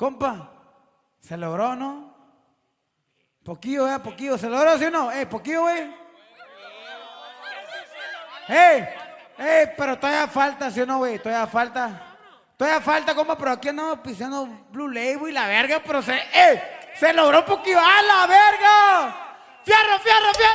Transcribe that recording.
compa. ¿Se logró, no? Poquillo, poquillo. ¿Se logró, sí o no? Poquillo, güey. Pero todavía falta, ¿sí o no, güey? Todavía falta, compa, pero aquí andamos pisando Blue Label y la verga, pero se logró poquillo. ¡A la verga! ¡Fierro, fierro, fierro!